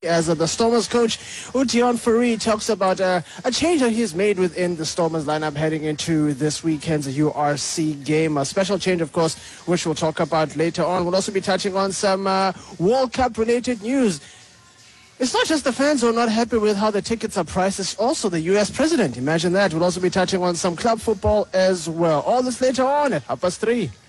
As the Stormers coach, Utian Fourie, talks about a change that he's made within the Stormers lineup heading into this weekend's URC game. A special change, of course, which we'll talk about later on. We'll also be touching on some World Cup-related news. It's not just the fans who are not happy with how the tickets are priced, it's also the U.S. president. Imagine that. We'll also be touching on some club football as well. All this later on at 3:30.